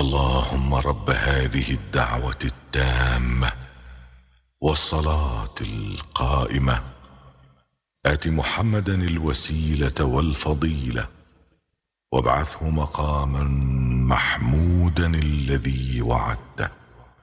اللهم رب هذه الدعوة التامة والصلاة القائمة آت محمدا الوسيلة والفضيلة وابعثه مقاما محمودا الذي وعدته.